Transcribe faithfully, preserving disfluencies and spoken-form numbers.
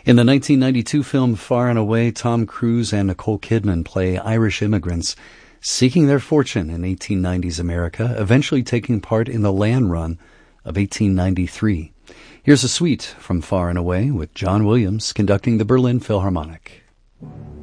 In the nineteen ninety-two film Far and Away, Tom Cruise and Nicole Kidman play Irish immigrants seeking their fortune in eighteen nineties America, eventually taking part in the land run of eighteen ninety-three. Here's a suite from Far and Away with John Williams conducting the Berlin Philharmonic.